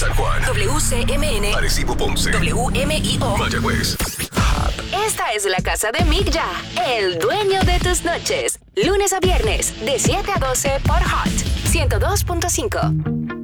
San Juan, WCMN, Arecibo, Ponce, WMIO, Mayagüez. Esta es la casa de Migya, el dueño de tus noches. Lunes a viernes, de 7 a 12 por Hot 102.5.